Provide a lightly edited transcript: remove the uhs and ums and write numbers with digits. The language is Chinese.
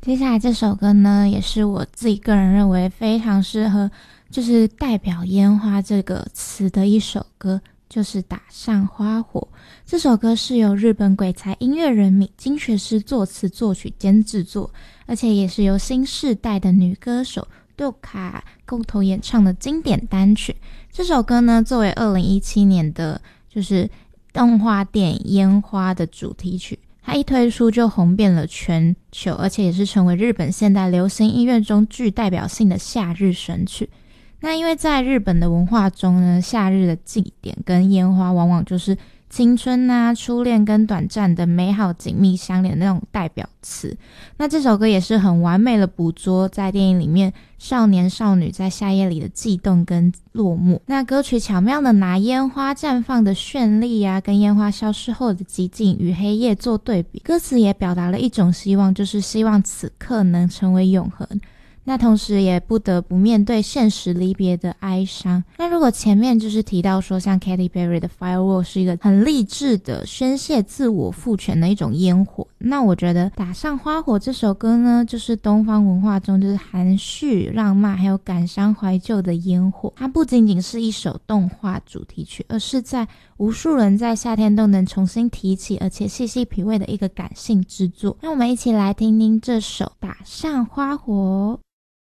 接下来这首歌呢，也是我自己个人认为非常适合就是代表烟花这个词的一首歌，就是打上花火。这首歌是由日本鬼才音乐人米津玄师作词作曲兼制作，而且也是由新世代的女歌手杜卡共同演唱的经典单曲。这首歌呢，作为2017年的就是动画电影《烟花》的主题曲，它一推出就红遍了全球，而且也是成为日本现代流行音乐中具代表性的夏日神曲。那因为在日本的文化中呢，夏日的祭典跟烟花往往就是青春啊、初恋跟短暂的美好紧密相连的那种代表词。那这首歌也是很完美的捕捉在电影里面少年少女在夏夜里的悸动跟落寞。那歌曲巧妙的拿烟花绽放的绚丽啊，跟烟花消失后的寂静与黑夜做对比，歌词也表达了一种希望，就是希望此刻能成为永恒。那同时也不得不面对现实离别的哀伤。那如果前面就是提到说像 Katy Perry 的 Firework 是一个很励志的宣泄自我赋权的一种烟火，那我觉得打上花火这首歌呢，就是东方文化中就是含蓄浪漫还有感伤怀旧的烟火。它不仅仅是一首动画主题曲，而是在无数人在夏天都能重新提起而且细细品味的一个感性之作。那我们一起来听听这首打上花火。